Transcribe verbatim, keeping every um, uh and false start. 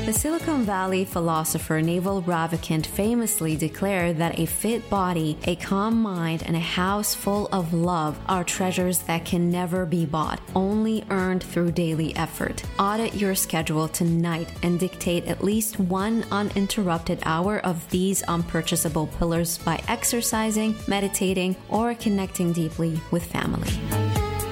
The Silicon Valley philosopher Naval Ravikant famously declared that a fit body, a calm mind, and a house full of love are treasures that can never be bought, only earned through daily effort. Audit your schedule tonight and dictate at least one uninterrupted hour of these unpurchasable pillars by exercising, meditating, or connecting deeply with family.